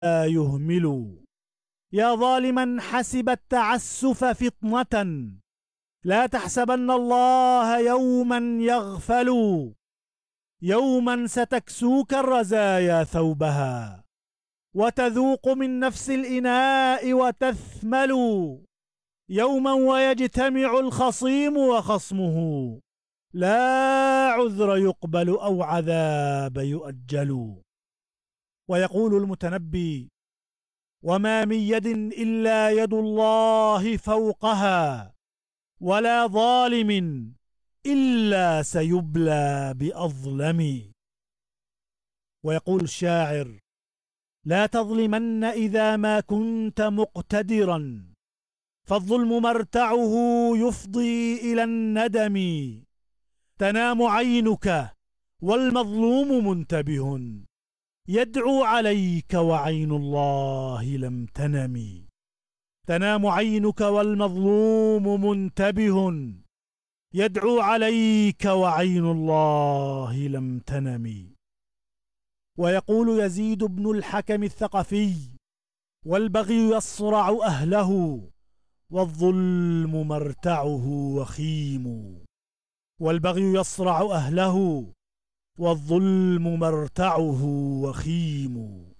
يهمل. يا ظالما حسب التعسف فطنة، لا تحسبن الله يوما يغفل. يوما ستكسوك الرزايا ثوبها، وتذوق من نفس الإناء وتثمل. يوما ويجتمع الخصيم وخصمه، لا عذر يقبل أو عذاب يؤجل. ويقول المتنبي: وما من يد إلا يد الله فوقها، ولا ظالم إلا سيبلى بأظلم. ويقول الشاعر: لا تظلمن إذا ما كنت مقتدرا، فالظلم مرتعه يفضي إلى الندم. تنام عينك والمظلوم منتبه، يدعو عليك وعين الله لم تنم. تنام عينك والمظلوم منتبه، يدعو عليك وعين الله لم تنم. ويقول يزيد بن الحكم الثقفي: والبغي يصرع أهله، والظلم مرتعه وخيم. والبغي يصرع أهله، والظلم مرتعه وخيم.